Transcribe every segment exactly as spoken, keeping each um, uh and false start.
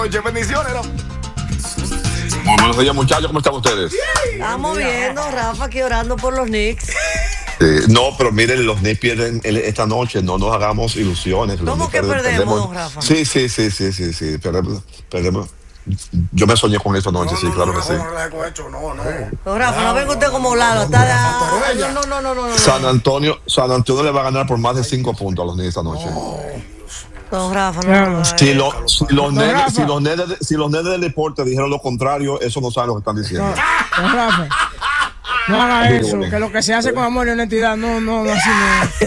Oye, bendiciones, ¿no? Muy buenos días, muchachos, ¿cómo están ustedes? Estamos viendo, Rafa, aquí orando por los Knicks. Eh, no, pero miren, los Knicks pierden esta noche, no nos hagamos ilusiones. ¿Cómo que perdemos, perdemos, Rafa? Sí, sí, sí, sí, sí, sí, perdemos, perdemos. Yo me soñé con esto anoche, no, sí, no, claro no, que sí. No, no. No, Rafa, no venga usted como Lalo. Está de... No, no, no, no, no. San Antonio, San Antonio le va a ganar por más de cinco puntos a los Knicks esta noche. Don Rafa, no. Si, lo, si, los nenes, si, los nenes, si los nenes del deporte dijeron lo contrario, eso no saben lo que están diciendo. Don Rafa, no haga eso, que lo que se hace con amor y honestidad, no, no, no, así no.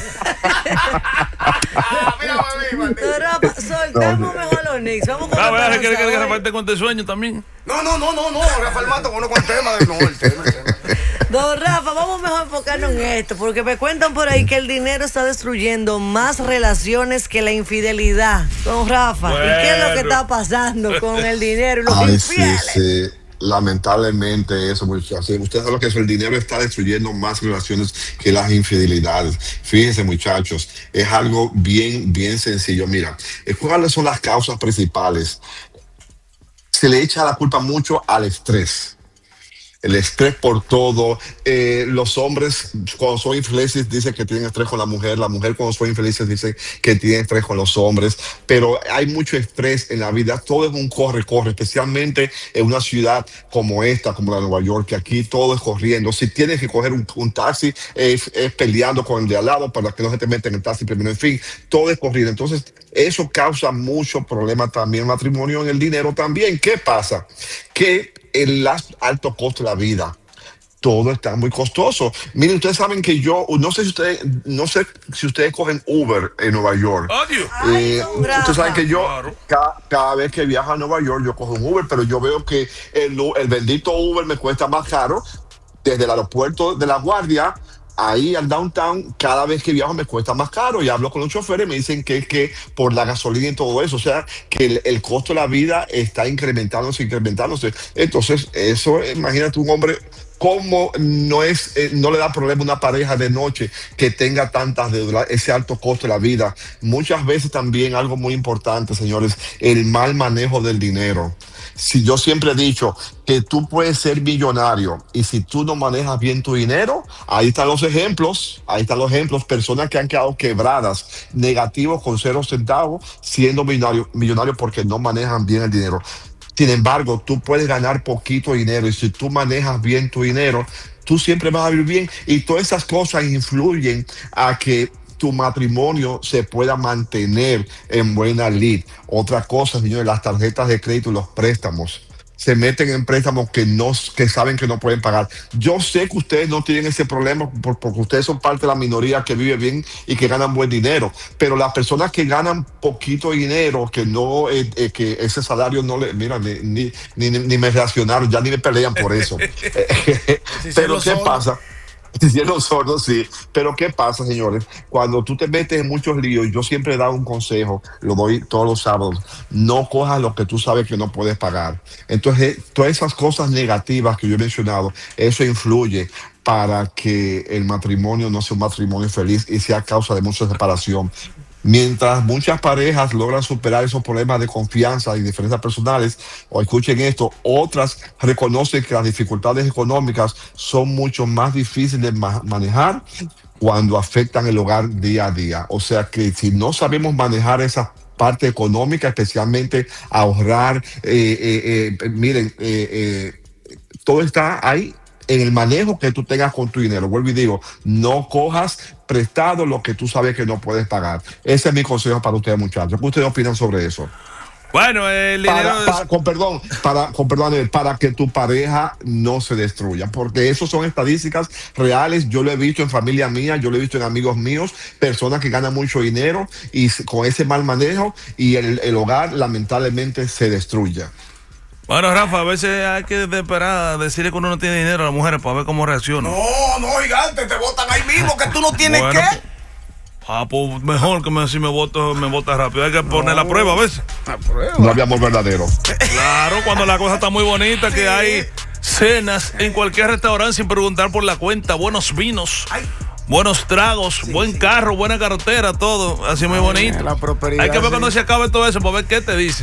Don Rafa, soltemos mejor los Knicks. Vamos con la verdad, ¿quiere que Rafael te cuente sueño también? No, no, no, no, no, Rafael Mato, bueno, con el tema de no, el tema, el tema. Don Rafa, vamos mejor a enfocarnos en esto, porque me cuentan por ahí que el dinero está destruyendo más relaciones que la infidelidad. Don Rafa, bueno. ¿Y qué es lo que está pasando con el dinero y los Ay, infieles? Sí, sí. Lamentablemente eso, muchachos. Ustedes saben lo que es, el dinero está destruyendo más relaciones que las infidelidades. Fíjense, muchachos, es algo bien, bien sencillo. Mira, ¿cuáles son las causas principales? Se le echa la culpa mucho al estrés. El estrés por todo. Eh, los hombres, cuando son infelices, dicen que tienen estrés con la mujer. La mujer, cuando son infelices, dicen que tienen estrés con los hombres. Pero hay mucho estrés en la vida. Todo es un corre-corre, especialmente en una ciudad como esta, como la de Nueva York, que aquí todo es corriendo. Si tienes que coger un, un taxi, es, es peleando con el de al lado para que no se te meta en el taxi primero. En fin, todo es corriendo. Entonces, eso causa mucho problema también en el matrimonio, en el dinero también. ¿Qué pasa? Que el alto costo de la vida, todo está muy costoso. Miren, ustedes saben que yo, no sé si ustedes, no sé si ustedes cogen Uber en Nueva York. Ay, eh, no, ustedes saben que yo, cada, cada vez que viajo a Nueva York, yo cojo un Uber, pero yo veo que el, el bendito Uber me cuesta más caro desde el aeropuerto de La Guardia ahí al downtown. Cada vez que viajo me cuesta más caro, y hablo con los choferes y me dicen que es que por la gasolina y todo eso, o sea, que el, el costo de la vida está incrementándose, incrementándose. Entonces, eso, imagínate un hombre, cómo no es, eh, no le da problema a una pareja de noche que tenga tantas deudas, ese alto costo de la vida. Muchas veces también algo muy importante, señores, el mal manejo del dinero. Si yo siempre he dicho que tú puedes ser millonario y si tú no manejas bien tu dinero, ahí están los ejemplos, ahí están los ejemplos, personas que han quedado quebradas, negativos con cero centavos, siendo millonarios millonario porque no manejan bien el dinero. Sin embargo, tú puedes ganar poquito dinero y si tú manejas bien tu dinero, tú siempre vas a vivir bien, y todas esas cosas influyen a que tu matrimonio se pueda mantener en buena lid. Otra cosa, señores, las tarjetas de crédito y los préstamos. Se meten en préstamos que no, que saben que no pueden pagar. Yo sé que ustedes no tienen ese problema por, porque ustedes son parte de la minoría que vive bien y que ganan buen dinero. Pero las personas que ganan poquito dinero, que no, eh, eh, que ese salario no le, mira, ni, ni, ni, ni me reaccionaron, ya ni me pelean por eso. Pero ¿qué pasa? Hicieron sordos, sí. Pero ¿qué pasa, señores? Cuando tú te metes en muchos líos, yo siempre he dado un consejo, lo doy todos los sábados: no cojas lo que tú sabes que no puedes pagar. Entonces, todas esas cosas negativas que yo he mencionado, eso influye para que el matrimonio no sea un matrimonio feliz y sea causa de mucha separación. Mientras muchas parejas logran superar esos problemas de confianza y diferencias personales, o escuchen esto, otras reconocen que las dificultades económicas son mucho más difíciles de ma- manejar cuando afectan el hogar día a día. O sea que si no sabemos manejar esa parte económica, especialmente ahorrar, eh, eh, eh, miren, eh, eh, todo está ahí en el manejo que tú tengas con tu dinero. Vuelvo y digo, no cojas prestado lo que tú sabes que no puedes pagar. Ese es mi consejo para ustedes, muchachos. ¿Qué ustedes opinan sobre eso? Bueno, el dinero para, es... para, con perdón, para, con perdón, para que tu pareja no se destruya, porque eso son estadísticas reales. Yo lo he visto en familia mía, yo lo he visto en amigos míos, personas que ganan mucho dinero y con ese mal manejo, y el, el hogar lamentablemente se destruye. Bueno, Rafa, a veces hay que esperar a decirle que uno no tiene dinero a las mujeres para ver cómo reacciona. No, no, gigante, te botan ahí mismo, que tú no tienes bueno, qué. Ah, pues mejor que me, si me voto, me votas rápido. Hay que poner no. la prueba a veces. La prueba. No había amor verdadero. Claro, cuando la cosa está muy bonita, sí. Que hay cenas en cualquier restaurante sin preguntar por la cuenta, buenos vinos. Ay. Buenos tragos, sí, buen sí. carro, buena carretera, todo así muy bonito. La prosperidad, hay que ver sí. cuando se acabe todo eso para ver qué te dice.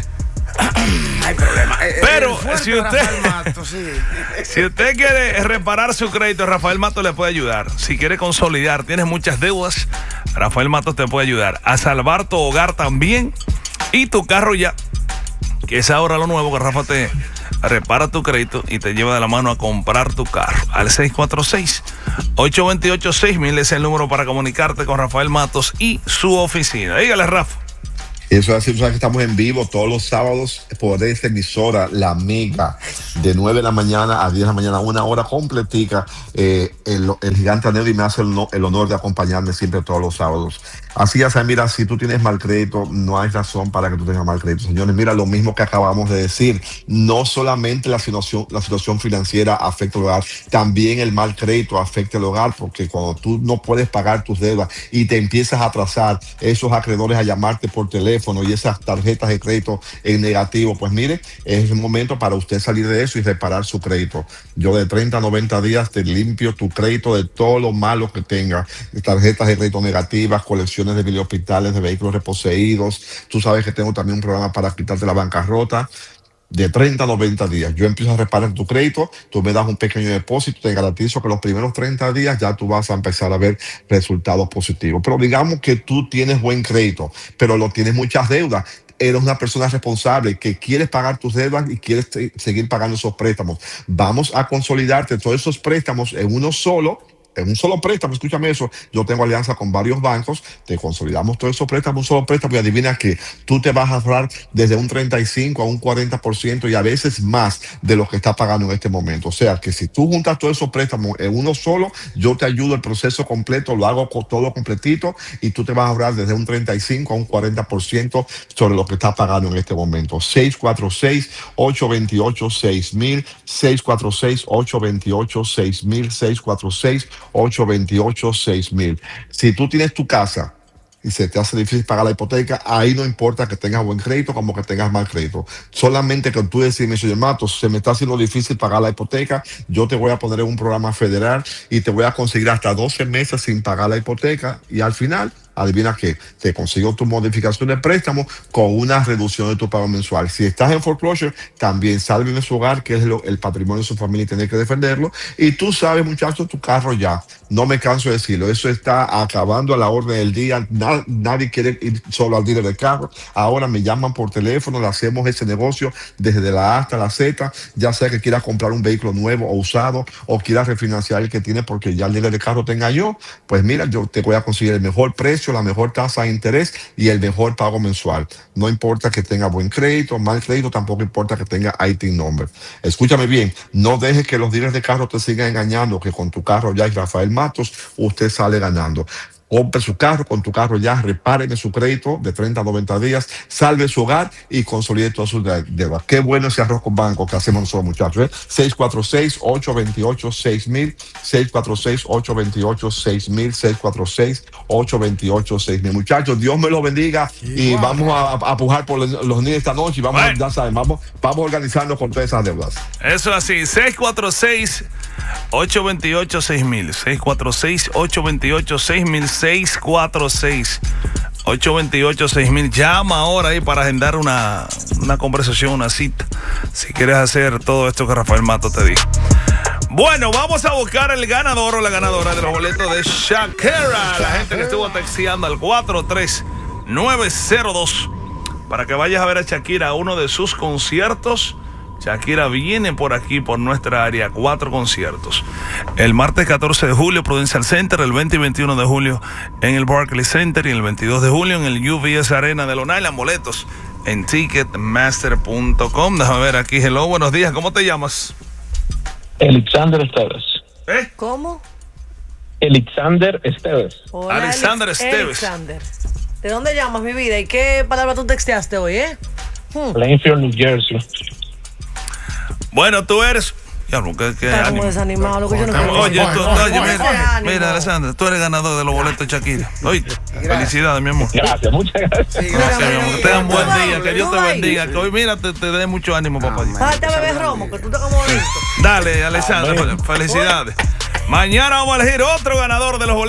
Hay problema. Eh, Pero el si usted, Mato, sí. si usted quiere reparar su crédito, Rafael Matos le puede ayudar. Si quiere consolidar, tienes muchas deudas, Rafael Matos te puede ayudar a salvar tu hogar también y tu carro ya, que es ahora lo nuevo, que Rafa te repara tu crédito y te lleva de la mano a comprar tu carro. Al seis cuatro seis, ocho dos ocho, seis mil es el número para comunicarte con Rafael Matos y su oficina. Dígale, Rafa. Eso es así, tú sabes que estamos en vivo todos los sábados por esta emisora, La Mega, de nueve de la mañana a diez de la mañana, una hora completica. Eh, el, el gigante Anedi me hace el, el honor de acompañarme siempre todos los sábados. Así ya sabes, mira, si tú tienes mal crédito, no hay razón para que tú tengas mal crédito. Señores, mira, lo mismo que acabamos de decir, no solamente la situación, la situación financiera afecta al hogar, también el mal crédito afecta al hogar, porque cuando tú no puedes pagar tus deudas y te empiezas a atrasar, esos acreedores a llamarte por teléfono y esas tarjetas de crédito en negativo, pues mire, es el momento para usted salir de eso y reparar su crédito. Yo de treinta a noventa días te limpio tu crédito de todo lo malo que tenga, tarjetas de crédito negativas, colecciones de videohospitales, de vehículos reposeídos. Tú sabes que tengo también un programa para quitarte la bancarrota. De treinta a noventa días, yo empiezo a reparar tu crédito, tú me das un pequeño depósito, te garantizo que los primeros treinta días ya tú vas a empezar a ver resultados positivos. Pero digamos que tú tienes buen crédito, pero lo tienes muchas deudas. Eres una persona responsable que quieres pagar tus deudas y quieres seguir pagando esos préstamos. Vamos a consolidarte todos esos préstamos en uno solo. En un solo préstamo, escúchame eso, yo tengo alianza con varios bancos, te consolidamos todos esos préstamos, un solo préstamo, y adivina que tú te vas a ahorrar desde un treinta y cinco a un cuarenta por ciento y a veces más de lo que estás pagando en este momento. O sea, que si tú juntas todos esos préstamos en uno solo, yo te ayudo el proceso completo, lo hago todo completito y tú te vas a ahorrar desde un treinta y cinco a un cuarenta por ciento sobre lo que estás pagando en este momento. seis cuatro seis, ocho dos ocho, seis mil, seis cuatro seis, ocho dos ocho, seis mil, seis cuatro seis, ocho dos ocho, seis mil. Si tú tienes tu casa y se te hace difícil pagar la hipoteca, ahí no importa que tengas buen crédito como que tengas mal crédito. Solamente que tú decís, señor Matos, se me está haciendo difícil pagar la hipoteca, yo te voy a poner en un programa federal y te voy a conseguir hasta doce meses sin pagar la hipoteca y al final, adivina qué, te consigo tu modificación de préstamo con una reducción de tu pago mensual. Si estás en foreclosure, también salven de su hogar, que es lo, el patrimonio de su familia y tener que defenderlo. Y tú sabes, muchachos, tu carro ya, no me canso de decirlo, eso está acabando a la orden del día. Na, nadie quiere ir solo al dealer de carro. Ahora me llaman por teléfono, le hacemos ese negocio desde la A hasta la Z, ya sea que quieras comprar un vehículo nuevo o usado o quieras refinanciar el que tiene porque ya el dealer de carro tenga yo, pues mira, yo te voy a conseguir el mejor precio, la mejor tasa de interés y el mejor pago mensual. No importa que tenga buen crédito, mal crédito, tampoco importa que tenga I T I N number. Escúchame bien, no dejes que los dealers de carro te sigan engañando, que con tu carro ya y Rafael Matos, usted sale ganando. Compre su carro, con tu carro ya, repárenme su crédito de treinta a noventa días, salve su hogar y consolide todas sus deudas. Qué bueno ese arroz con banco que hacemos nosotros, muchachos. ¿eh? seis cuatro seis, ocho dos ocho, seis mil, seis cuatro seis, ocho dos ocho, seis mil, seis cuatro seis, ocho dos ocho, seis mil. Muchachos, Dios me los bendiga y igual, vamos a, a pujar por los, los niños esta noche y vamos, bueno. a, ya saben, vamos, vamos a organizarnos con todas esas deudas. Eso así, seis cuatro seis, ocho dos ocho, seis mil, seis cuatro seis, ocho dos ocho, seis mil, seis cuatro seis, ocho dos ocho, seis mil. Llama ahora ahí para agendar una, una conversación, una cita, si quieres hacer todo esto que Rafael Matos te dijo. Bueno, vamos a buscar el ganador o la ganadora de los boletos de Shakira. La gente que estuvo texteando al cuatro tres nueve cero dos para que vayas a ver a Shakira a uno de sus conciertos. Shakira viene por aquí, por nuestra área, cuatro conciertos. El martes catorce de julio, Prudential Center, el veinte y veintiuno de julio en el Barclays Center y el veintidós de julio en el U V S Arena de Long Island. Boletos en ticketmaster punto com. Déjame ver aquí. Hello, buenos días. ¿Cómo te llamas? Alexander Esteves. ¿Eh? ¿Cómo? Alexander Esteves. Hola, Alexander Alex Esteves. Alexander. ¿De dónde llamas, mi vida? ¿Y qué palabra tú texteaste hoy, eh? Hmm. Plainfield, New Jersey. Bueno, tú eres... Ya, que, que Está como desanimado, lo que yo no quiero. Oye, tú, oye, mira, mira, mira, Alexander, tú eres ganador de los boletos de Shakira. Oye, felicidades, mi amor. Gracias, muchas gracias. Sí, gracias, mi amor. Que tengan buen día, que Dios te bendiga. Que hoy, mira, te, te dé mucho ánimo, papá. Falta beber romo, que tú estás como bonito. Dale, Alexander, felicidades. Mañana vamos a elegir otro ganador de los boletos.